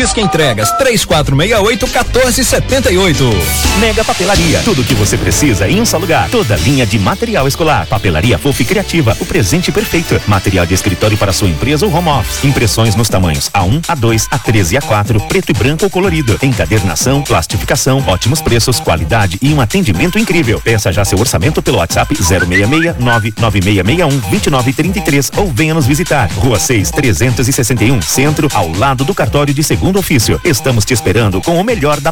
Disque Entregas 3468-1478. Mega Papelaria, tudo o que você precisa em um só lugar. Toda linha de material escolar. Papelaria fofa e criativa, o presente perfeito. Material de escritório para sua empresa ou home office. Impressões nos tamanhos A1, A2, A13 e A4, preto e branco ou colorido. Encadernação, plastificação, ótimos preços, qualidade e um atendimento incrível. Peça já seu orçamento pelo WhatsApp 066-99661-2933 ou venha nos visitar. Rua 6, 361, Centro, ao lado do cartório de segundo ofício. Estamos te esperando com o melhor da